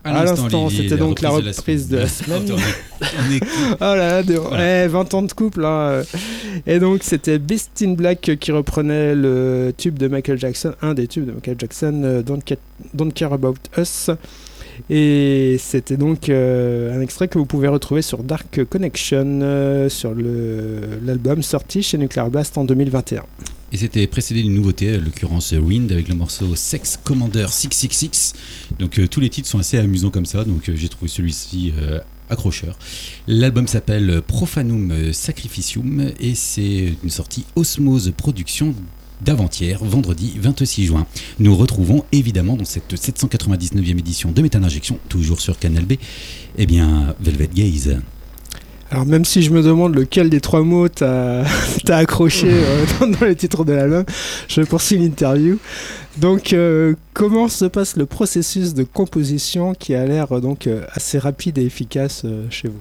À l'instant, Olivier, c'était donc la reprise de la semaine. Oh là là, Voilà. 20 ans de couple. Hein. Et donc, c'était Beast in Black qui reprenait le tube de Michael Jackson, un des tubes de Michael Jackson, Don't Care About Us. Et c'était donc un extrait que vous pouvez retrouver sur Dark Connection, sur l'album sorti chez Nuclear Blast en 2021. Et c'était précédé d'une nouveauté, à l'occurrence Wind, avec le morceau Sex Commander 666. Donc tous les titres sont assez amusants comme ça, donc j'ai trouvé celui-ci accrocheur. L'album s'appelle Profanum Sacrificium et c'est une sortie Osmose Productions d'avant-hier, vendredi 26 juin. Nous retrouvons évidemment dans cette 799e édition de Metal Injection, toujours sur Canal B, eh bien Velvet Gaze. Alors même si je me demande lequel des trois mots t'as accroché dans le titre de l'album, je poursuis l'interview. Donc comment se passe le processus de composition qui a l'air donc assez rapide et efficace chez vous ?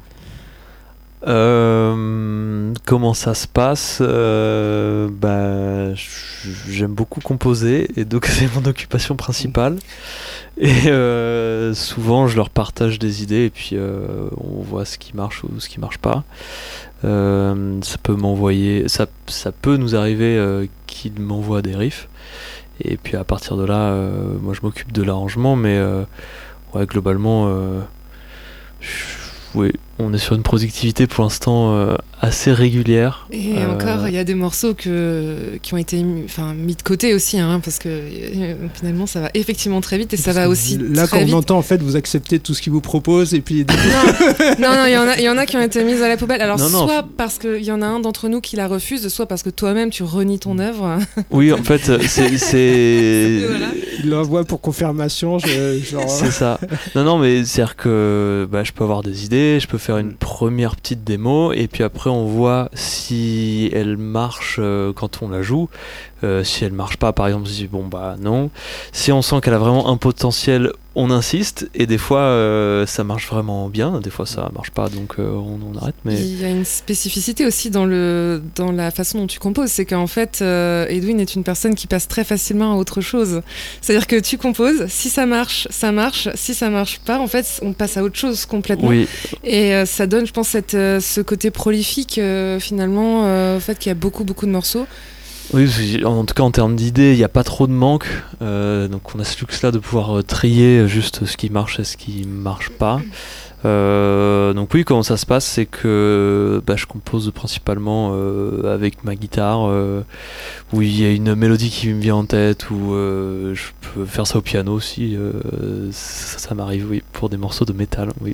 Comment ça se passe? J'aime beaucoup composer et donc c'est mon occupation principale. Et souvent je leur partage des idées et puis on voit ce qui marche ou ce qui marche pas. Ça peut nous arriver qu'ils m'envoient des riffs et puis à partir de là, moi je m'occupe de l'arrangement, mais globalement, oui, on est sur une productivité pour l'instant assez régulière. Et encore, il y a des morceaux qui ont été mis de côté aussi, hein, parce que finalement ça va effectivement très vite et ça va aussi là, très vite. Là, quand on entend, en fait, vous acceptez tout ce qu'ils vous proposent et puis... non, il y en a qui ont été mises à la poubelle. Alors, soit parce qu'il y en a un d'entre nous qui la refuse, soit parce que toi-même tu renies ton œuvre. Oui, en fait, c'est... Voilà. Il l'envoie pour confirmation, genre... C'est ça. Non, mais c'est-à-dire que je peux avoir des idées, je peux faire une première petite démo et puis après on voit si elle marche quand on la joue. Si elle marche pas, par exemple, on se dit non. Si on sent qu'elle a vraiment un potentiel, on insiste et des fois ça marche vraiment bien, des fois ça marche pas, donc on arrête. Mais il y a une spécificité aussi dans la façon dont tu composes, c'est qu'en fait Edwin est une personne qui passe très facilement à autre chose. C'est-à-dire que tu composes, si ça marche, si ça marche pas, en fait on passe à autre chose complètement. Oui. Et ça donne, je pense, ce côté prolifique finalement, au fait qu'il y a beaucoup de morceaux. Oui, en tout cas en termes d'idées, il n'y a pas trop de manque, donc on a ce luxe-là de pouvoir trier juste ce qui marche et ce qui marche pas. Donc oui, comment ça se passe, c'est que je compose principalement avec ma guitare, où il y a une mélodie qui me vient en tête, ou je peux faire ça au piano aussi, ça m'arrive, oui, pour des morceaux de métal, oui.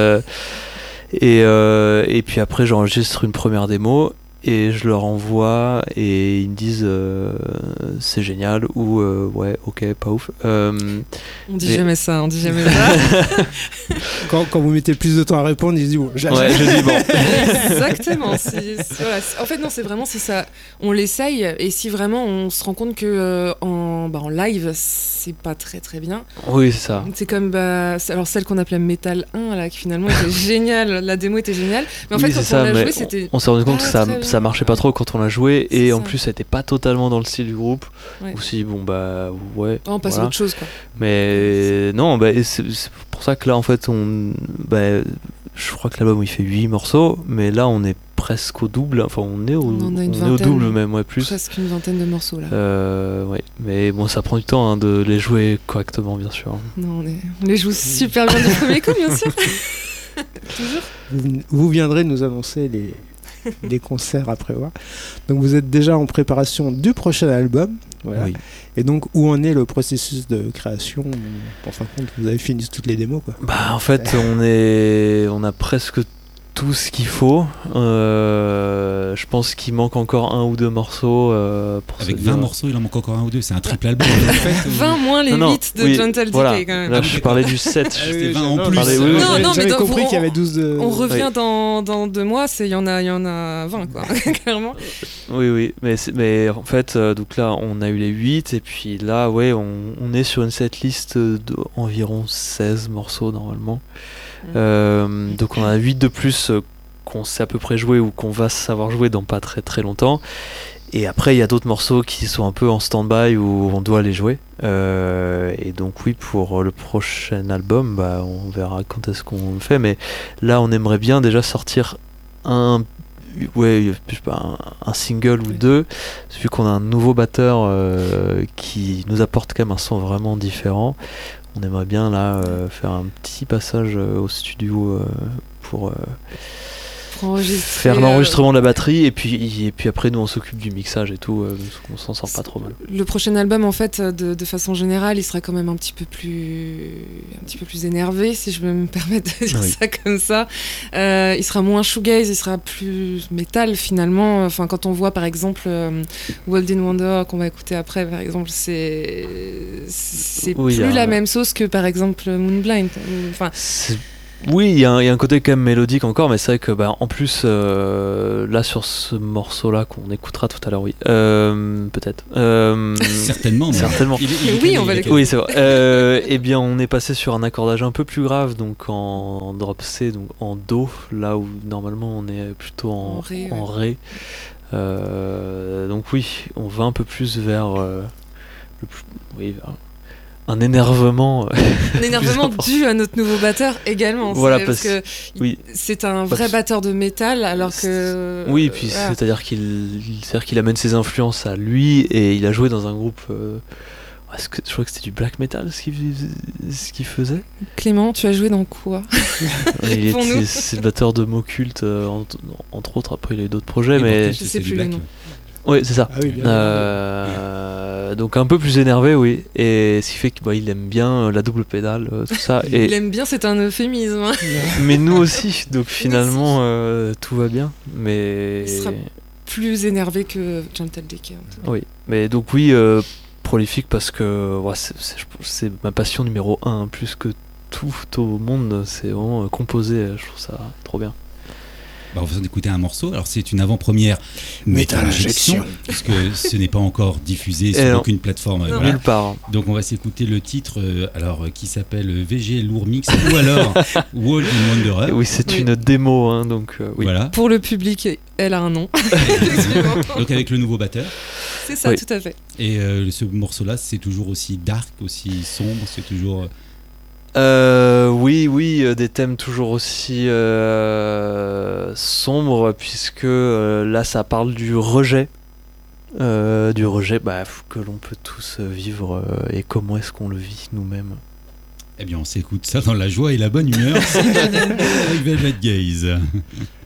Et puis après j'enregistre une première démo et je leur envoie et ils me disent c'est génial ou ouais, ok, pas ouf. On dit jamais ça. Quand vous mettez plus de temps à répondre, ils disent bon, ouais, je dis bon. Exactement. Voilà. En fait non, c'est vraiment si ça, on l'essaye et si vraiment on se rend compte que en live c'est pas très très bien. Oui, c'est ça. C'est comme alors celle qu'on appelait Metal 1 là, qui finalement était géniale, la démo était géniale, mais en fait quand on l'a joué c'était. On s'est rendu compte que ça marchait pas trop quand on l'a joué et en plus ça était pas totalement dans le style du groupe. Ouais. Ou si ouais. On passe à autre chose quoi. Mais non, c'est pour ça que là en fait je crois que l'album il fait 8 morceaux, mais là on est presque au double, enfin on est au double même, ouais, plus. Presque une vingtaine de morceaux là. Ouais, mais bon ça prend du temps de les jouer correctement bien sûr. Non, on les joue super bien du premier coup bien sûr. Toujours. Vous viendrez nous annoncer les concerts à prévoir. Donc vous êtes déjà en préparation du prochain album. Voilà. Oui. Et donc où en est le processus de création? En fin de compte, vous avez fini toutes les démos quoi. En fait on a presque tout ce qu'il faut. Je pense qu'il manque encore 1 ou 2 morceaux. Avec 20 morceaux, il en manque encore 1 ou 2. C'est un triple album. En fait, 20 moins les 8 de Gentle Decay quand même. Là, je parlais du 7. C'était 20 en plus. Non, mais j'avais compris qu'il y avait 12 de... On revient dans 2 mois, il y en a 20 quoi, clairement. Oui, mais en fait, donc là, on a eu les 8 et puis là, ouais, on est sur une setlist d'environ 16 morceaux normalement. Donc on a 8 de plus qu'on sait à peu près jouer ou qu'on va savoir jouer dans pas très très longtemps. Et après, il y a d'autres morceaux qui sont un peu en stand-by où on doit les jouer. Et donc oui, pour le prochain album, on verra quand est-ce qu'on le fait. Mais là, on aimerait bien déjà sortir un single ou deux, vu qu'on a un nouveau batteur qui nous apporte quand même un son vraiment différent. On aimerait bien là faire un petit passage au studio pour faire l'enregistrement de la batterie et puis après nous on s'occupe du mixage et tout, on s'en sort pas trop mal. Le prochain album en fait de façon générale il sera quand même un petit peu plus énervé, si je peux me permettre de dire ça comme ça. Il sera moins shoegaze, il sera plus métal finalement. Enfin, quand on voit par exemple World in Wonder qu'on va écouter après par exemple, c'est plus la même sauce que par exemple Moonblind. Enfin, oui, il y a un côté quand même mélodique encore, mais c'est vrai que en plus là sur ce morceau-là qu'on écoutera tout à l'heure, oui, peut-être. Certainement. Oui, on va l'écouter. Oui, c'est vrai. Eh bien, on est passé sur un accordage un peu plus grave, donc en drop C, donc en Do, là où normalement on est plutôt en Ré. Donc oui, on va un peu plus vers un énervement dû à notre nouveau batteur également. Voilà, parce que c'est un vrai batteur de métal, alors que oui, puis c'est-à-dire qu'il amène ses influences à lui et il a joué dans un groupe. Je crois que c'était du black metal ce qu'il faisait. Clément, tu as joué dans quoi? C'est le batteur de mots cultes entre autres. Après il a eu d'autres projets, mais je sais plus le nom. Oui, c'est ça. Donc un peu plus énervé, oui. Et ce qui fait qu'il aime bien la double pédale, tout ça. Et il aime bien, c'est un euphémisme. Hein. Mais nous aussi, donc finalement, tout va bien. Mais... Il sera plus énervé que Gentle Decay. Oui, mais donc oui, prolifique parce que c'est ma passion numéro 1. Plus que tout au monde, c'est vraiment composer. Je trouve ça trop bien. On va écouter un morceau. Alors c'est une avant-première Metal Injection, puisque ce n'est pas encore diffusé sur aucune plateforme. Voilà. Nulle part. Donc on va s'écouter le titre qui s'appelle VG Lourd Mix ou alors World in Wanderer. Oui, c'est une démo, hein, donc oui. Voilà. Pour le public, elle a un nom. Donc avec le nouveau batteur. C'est ça, tout à fait. Et ce morceau-là, c'est toujours aussi dark, aussi sombre, c'est toujours... Oui, des thèmes toujours aussi sombres, puisque là ça parle du rejet que l'on peut tous vivre et comment est-ce qu'on le vit nous-mêmes. Eh bien on s'écoute ça dans la joie et la bonne humeur avec Velvet Gaze.